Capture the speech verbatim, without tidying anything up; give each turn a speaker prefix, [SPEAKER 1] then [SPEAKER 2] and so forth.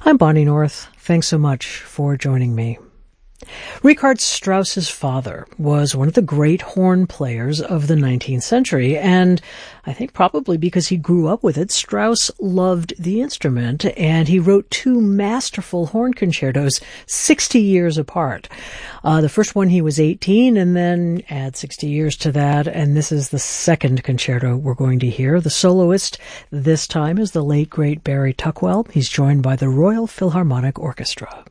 [SPEAKER 1] I'm Bonnie North. Thanks so much for joining me. Richard Strauss's father was one of the great horn players of the nineteenth century, and I think probably because he grew up with it, Strauss loved the instrument, and he wrote two masterful horn concertos sixty years apart. Uh, the first one he was eighteen, and then add sixty years to that, and this is the second concerto we're going to hear. The soloist this time is the late, great Barry Tuckwell. He's joined by the Royal Philharmonic Orchestra.